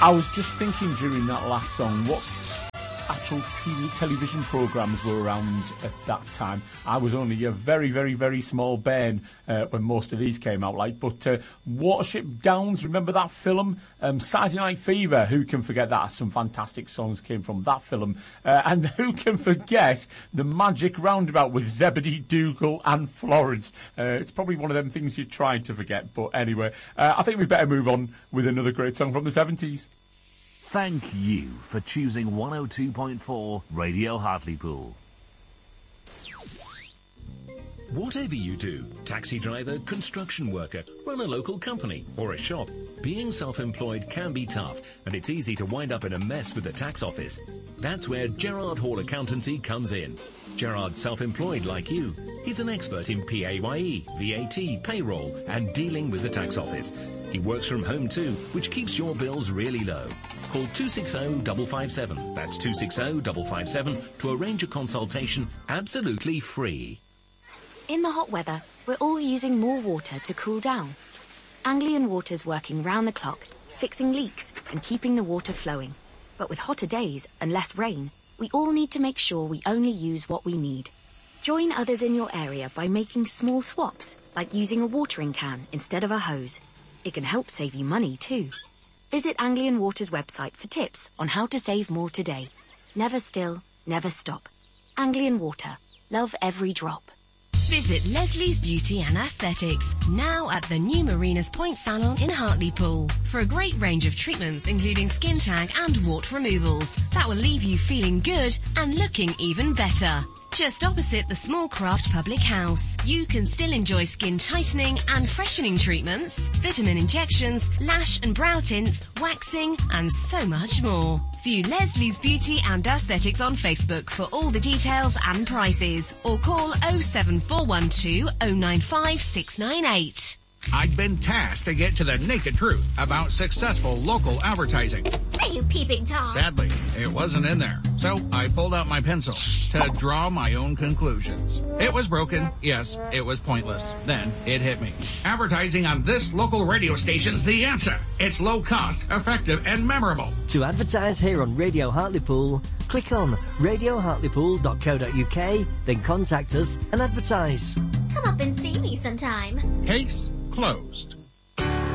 I was just thinking during that last song, what actual television programmes were around at that time. I was only a very, very, very small bairn when most of these came out. But Watership Downs, remember that film? Saturday Night Fever, who can forget that? Some fantastic songs came from that film. And who can forget the Magic Roundabout with Zebedee, Dougal and Florence? It's probably one of them things you tried to forget. But anyway, I think we better move on with another great song from the 70s. Thank you for choosing 102.4 Radio Hartlepool. Whatever you do, taxi driver, construction worker, run a local company or a shop, being self-employed can be tough, and it's easy to wind up in a mess with the tax office. That's where Gerard Hall Accountancy comes in. Gerard's self-employed like you. He's an expert in PAYE, VAT, payroll and dealing with the tax office. He works from home too, which keeps your bills really low. Call 260-557, that's 260-557, to arrange a consultation absolutely free. In the hot weather, we're all using more water to cool down. Anglian Water's working round the clock, fixing leaks and keeping the water flowing. But with hotter days and less rain, we all need to make sure we only use what we need. Join others in your area by making small swaps, like using a watering can instead of a hose. It can help save you money too. Visit Anglian Water's website for tips on how to save more today. Never still, never stop. Anglian Water. Love every drop. Visit Leslie's Beauty and Aesthetics, now at the new Marinas Point Salon in Hartlepool, for a great range of treatments including skin tag and wart removals that will leave you feeling good and looking even better. Just opposite the Small Craft Public House, you can still enjoy skin tightening and freshening treatments, vitamin injections, lash and brow tints, waxing and so much more. View Leslie's Beauty and Aesthetics on Facebook for all the details and prices, or call 07412 095 698. I'd been tasked to get to the naked truth about successful local advertising. Are you peeping Tom? Sadly, it wasn't in there. So I pulled out my pencil to draw my own conclusions. It was broken. Yes, it was pointless. Then it hit me. Advertising on this local radio station's the answer. It's low cost, effective, and memorable. To advertise here on Radio Hartlepool, click on radiohartlepool.co.uk, then contact us and advertise. Come up and see me sometime. Case closed.